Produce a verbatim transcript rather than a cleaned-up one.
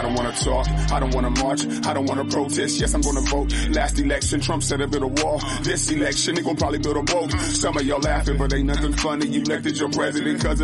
don't wanna talk, I don't wanna march, I don't wanna protest, yes I'm gonna vote. Last election, Trump said a bit of wall. This election, they gon' probably build a boat. Some of y'all laughing, but ain't nothing funny. You elected your president cause